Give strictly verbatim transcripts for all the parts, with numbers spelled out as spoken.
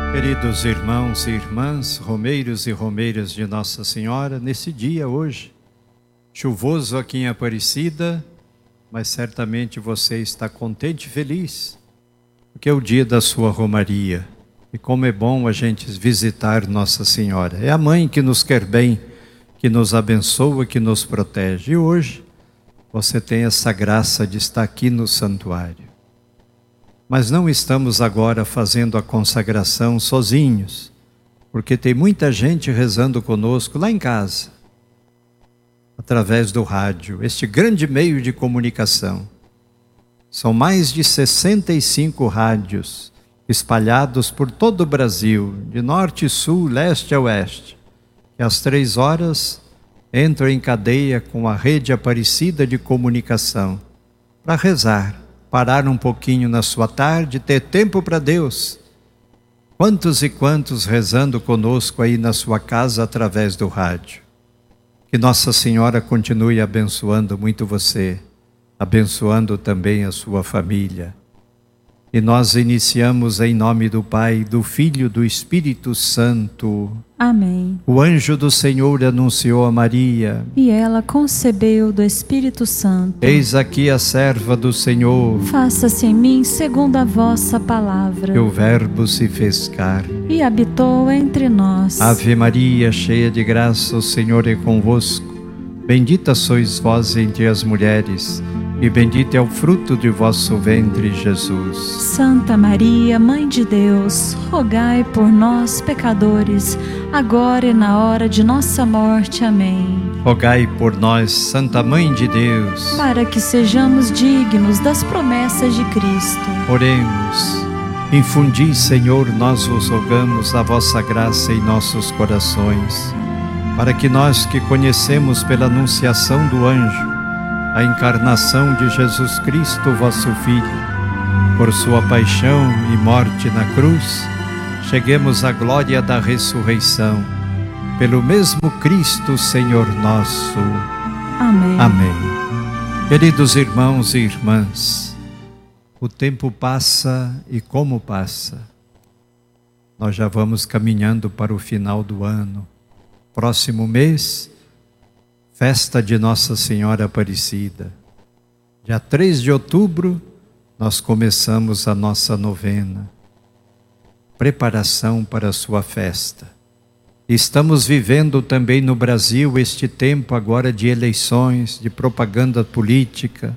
Queridos irmãos e irmãs, romeiros e romeiras de Nossa Senhora, nesse dia hoje, chuvoso aqui em Aparecida, mas certamente você está contente e feliz, porque é o dia da sua romaria. E como é bom a gente visitar Nossa Senhora. É a mãe que nos quer bem, que nos abençoa, que nos protege. E hoje você tem essa graça de estar aqui no santuário. Mas não estamos agora fazendo a consagração sozinhos, porque tem muita gente rezando conosco lá em casa, através do rádio, este grande meio de comunicação. São mais de sessenta e cinco rádios espalhados por todo o Brasil, de norte, sul, leste a oeste, que às três horas entram em cadeia com a rede Aparecida de comunicação, para rezar, parar um pouquinho na sua tarde, ter tempo para Deus. Quantos e quantos rezando conosco aí na sua casa através do rádio. Que Nossa Senhora continue abençoando muito você, abençoando também a sua família. E nós iniciamos em nome do Pai, do Filho e do Espírito Santo. Amém. O anjo do Senhor anunciou a Maria. E ela concebeu do Espírito Santo. Eis aqui a serva do Senhor. Faça-se em mim segundo a vossa palavra. E o Verbo se fez carne. E habitou entre nós. Ave Maria, cheia de graça, o Senhor é convosco. Bendita sois vós entre as mulheres, e bendito é o fruto de vosso ventre, Jesus. Santa Maria, Mãe de Deus, rogai por nós, pecadores, agora e na hora de nossa morte. Amém. Rogai por nós, Santa Mãe de Deus, para que sejamos dignos das promessas de Cristo. Oremos. Infundi, Senhor, nós vos rogamos a vossa graça em nossos corações, para que nós que conhecemos pela anunciação do anjo a encarnação de Jesus Cristo, vosso Filho, por sua paixão e morte na cruz, cheguemos à glória da ressurreição, pelo mesmo Cristo, Senhor nosso. Amém. Amém. Queridos irmãos e irmãs, o tempo passa e como passa. Nós já vamos caminhando para o final do ano. Próximo mês, festa de Nossa Senhora Aparecida. Dia três de outubro, nós começamos a nossa novena. Preparação para a sua festa. Estamos vivendo também no Brasil este tempo agora de eleições, de propaganda política.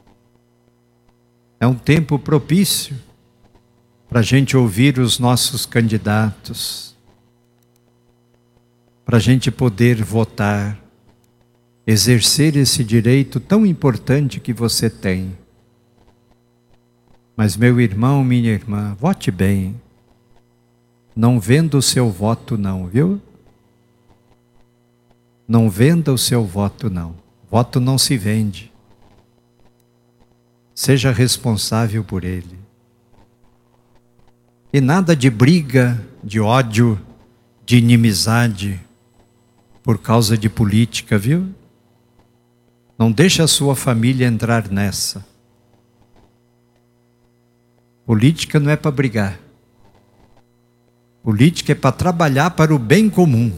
É um tempo propício para a gente ouvir os nossos candidatos, para a gente poder votar, exercer esse direito tão importante que você tem. Mas, meu irmão, minha irmã, vote bem. Não venda o seu voto não, viu? Não venda o seu voto não. Voto não se vende. Seja responsável por ele. E nada de briga, de ódio, de inimizade por causa de política, viu? Não deixe a sua família entrar nessa. Política não é para brigar. Política é para trabalhar para o bem comum.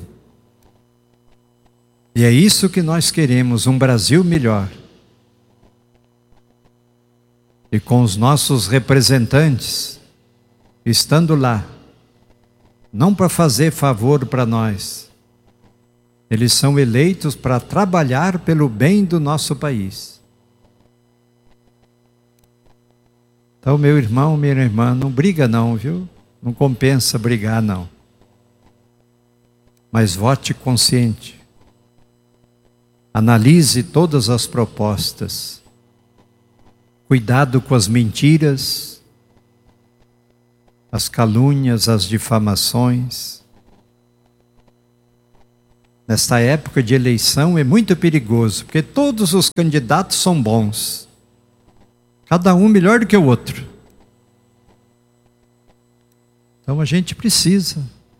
E é isso que nós queremos, um Brasil melhor. E com os nossos representantes, estando lá, não para fazer favor para nós, eles são eleitos para trabalhar pelo bem do nosso país. Então, meu irmão, minha irmã, não briga não, viu? Não compensa brigar não. Mas vote consciente. Analise todas as propostas. Cuidado com as mentiras, as calúnias, as difamações. Nesta época de eleição é muito perigoso, porque todos os candidatos são bons. Cada um melhor do que o outro. Então a gente precisa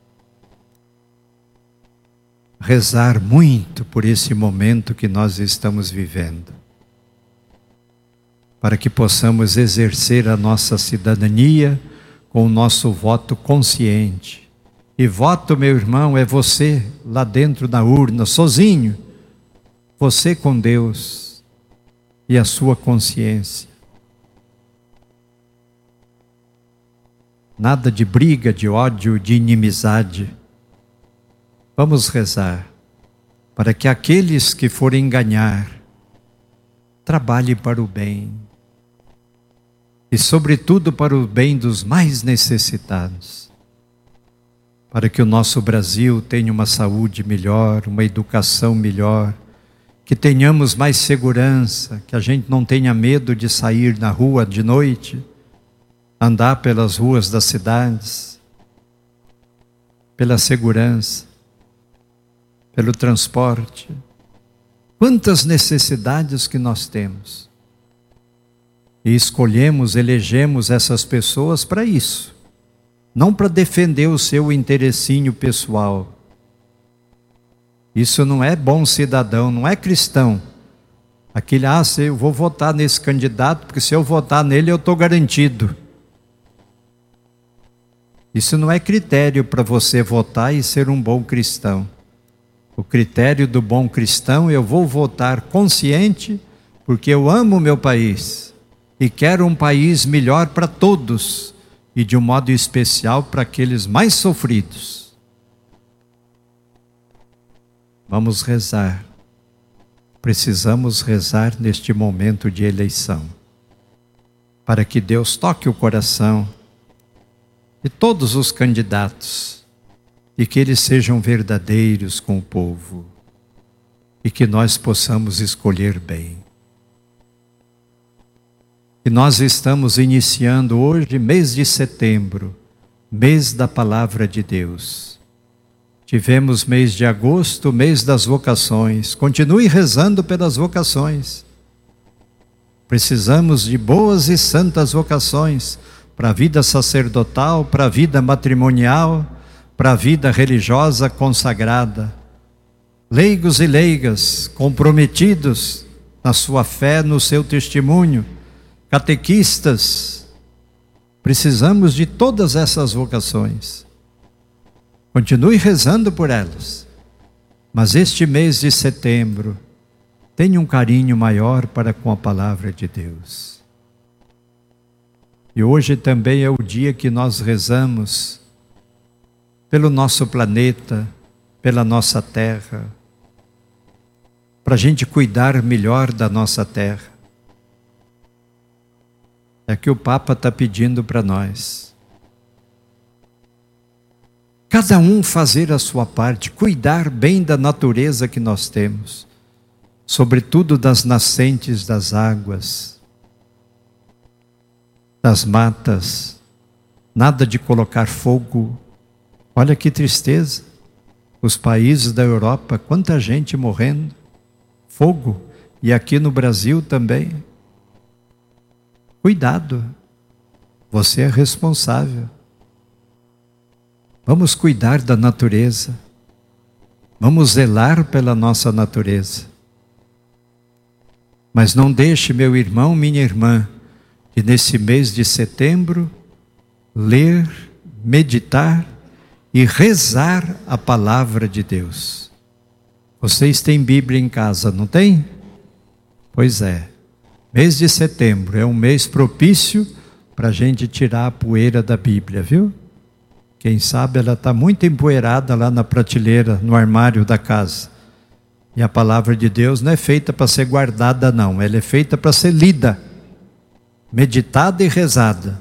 rezar muito por esse momento que nós estamos vivendo, para que possamos exercer a nossa cidadania com o nosso voto consciente. E voto, meu irmão, é você lá dentro da urna, sozinho, você com Deus e a sua consciência. Nada de briga, de ódio, de inimizade. Vamos rezar para que aqueles que forem ganhar trabalhem para o bem e, sobretudo, para o bem dos mais necessitados, para que o nosso Brasil tenha uma saúde melhor, uma educação melhor, que tenhamos mais segurança, que a gente não tenha medo de sair na rua de noite, andar pelas ruas das cidades, pela segurança, pelo transporte. Quantas necessidades que nós temos. E escolhemos, elegemos essas pessoas para isso. Não para defender o seu interessinho pessoal. Isso não é bom cidadão, não é cristão. Aquele, ah, se eu vou votar nesse candidato, porque se eu votar nele eu estou garantido. Isso não é critério para você votar e ser um bom cristão. O critério do bom cristão, eu vou votar consciente, porque eu amo o meu país e quero um país melhor para todos, e de um modo especial para aqueles mais sofridos. Vamos rezar. Precisamos rezar neste momento de eleição, para que Deus toque o coração de todos os candidatos, e que eles sejam verdadeiros com o povo, e que nós possamos escolher bem. E nós estamos iniciando hoje, mês de setembro, mês da Palavra de Deus. Tivemos mês de agosto, mês das vocações. Continue rezando pelas vocações. Precisamos de boas e santas vocações, para a vida sacerdotal, para a vida matrimonial, para a vida religiosa consagrada. Leigos e leigas, comprometidos na sua fé, no seu testemunho, catequistas, precisamos de todas essas vocações. Continue rezando por elas, mas este mês de setembro, tenha um carinho maior para com a palavra de Deus. E hoje também é o dia que nós rezamos pelo nosso planeta, pela nossa terra, para a gente cuidar melhor da nossa terra. É que o Papa está pedindo para nós. Cada um fazer a sua parte, cuidar bem da natureza que nós temos, sobretudo das nascentes das águas, das matas, nada de colocar fogo. Olha que tristeza, os países da Europa, quanta gente morrendo, fogo, e aqui no Brasil também. Cuidado, você é responsável. Vamos cuidar da natureza, vamos zelar pela nossa natureza. Mas não deixe, meu irmão, minha irmã, de nesse mês de setembro, ler, meditar e rezar a palavra de Deus. Vocês têm Bíblia em casa, não tem? Pois é. Mês de setembro é um mês propício para a gente tirar a poeira da Bíblia, viu? Quem sabe ela está muito empoeirada lá na prateleira, no armário da casa. E a palavra de Deus não é feita para ser guardada, não. Ela é feita para ser lida, meditada e rezada.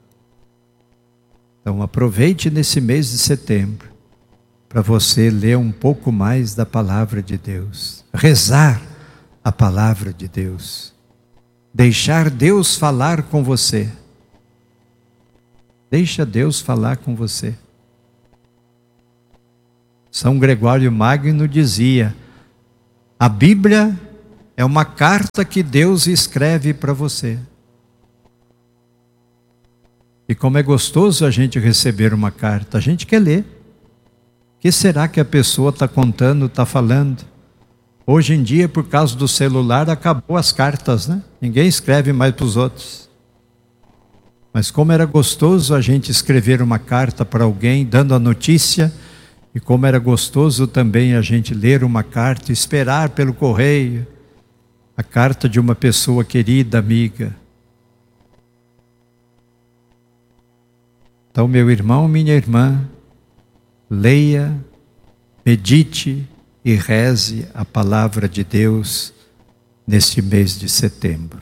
Então aproveite nesse mês de setembro para você ler um pouco mais da palavra de Deus. Rezar a palavra de Deus. Deixar Deus falar com você. Deixa Deus falar com você. São Gregório Magno dizia: a Bíblia é uma carta que Deus escreve para você. E como é gostoso a gente receber uma carta, a gente quer ler. O que será que a pessoa está contando, está falando? Hoje em dia, por causa do celular, acabou as cartas, né? Ninguém escreve mais para os outros. Mas como era gostoso a gente escrever uma carta para alguém dando a notícia, e como era gostoso também a gente ler uma carta, esperar pelo correio, a carta de uma pessoa querida, amiga. Então, meu irmão, minha irmã, leia, medite e reze a palavra de Deus neste mês de setembro.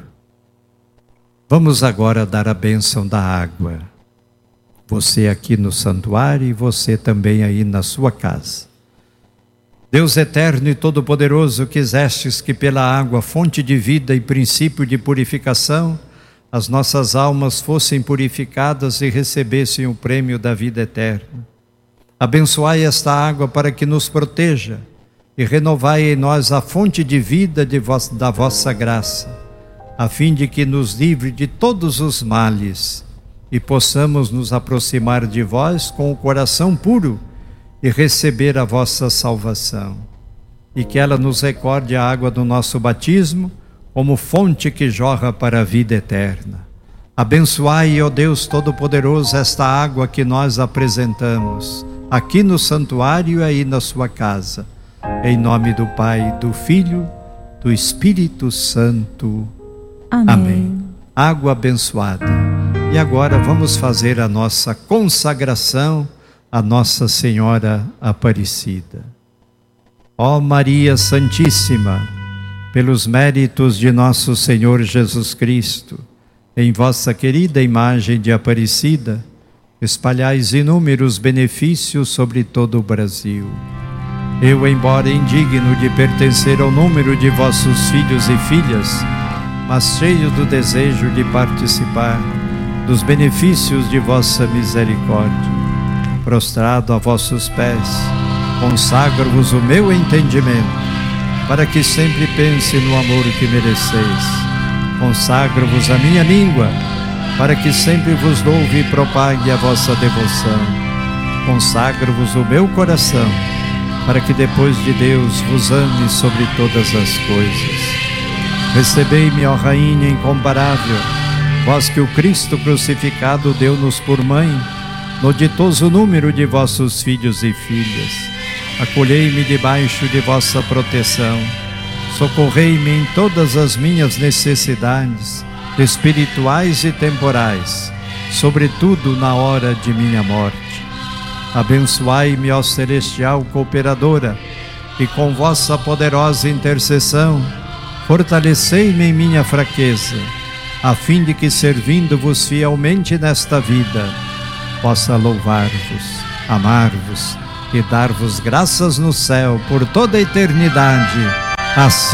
Vamos agora dar a bênção da água. Você aqui no santuário e você também aí na sua casa. Deus eterno e todo-poderoso, quisestes que pela água, fonte de vida e princípio de purificação, as nossas almas fossem purificadas e recebessem o prêmio da vida eterna. Abençoai esta água para que nos proteja e renovai em nós a fonte de vida de vos, da vossa graça, a fim de que nos livre de todos os males e possamos nos aproximar de vós com o coração puro e receber a vossa salvação. E que ela nos recorde a água do nosso batismo como fonte que jorra para a vida eterna. Abençoai, ó Deus Todo-Poderoso, esta água que nós apresentamos aqui no santuário e aí na sua casa. Em nome do Pai, do Filho, do Espírito Santo. Amém. Amém. Água abençoada. E agora vamos fazer a nossa consagração a Nossa Senhora Aparecida. Ó Maria Santíssima, pelos méritos de nosso Senhor Jesus Cristo, em vossa querida imagem de Aparecida, espalhais inúmeros benefícios sobre todo o Brasil. Eu, embora indigno de pertencer ao número de vossos filhos e filhas, mas cheio do desejo de participar dos benefícios de vossa misericórdia, prostrado a vossos pés, consagro-vos o meu entendimento, para que sempre pense no amor que mereceis. Consagro-vos a minha língua, para que sempre vos louve e propague a vossa devoção. Consagro-vos o meu coração, para que depois de Deus vos ame sobre todas as coisas. Recebei-me, ó Rainha incomparável, vós que o Cristo crucificado deu-nos por mãe, no ditoso número de vossos filhos e filhas. Acolhei-me debaixo de vossa proteção, socorrei-me em todas as minhas necessidades, espirituais e temporais, sobretudo na hora de minha morte. Abençoai-me, ó celestial cooperadora, e com vossa poderosa intercessão, fortalecei-me em minha fraqueza, a fim de que, servindo-vos fielmente nesta vida, possa louvar-vos, amar-vos e dar-vos graças no céu por toda a eternidade. Assim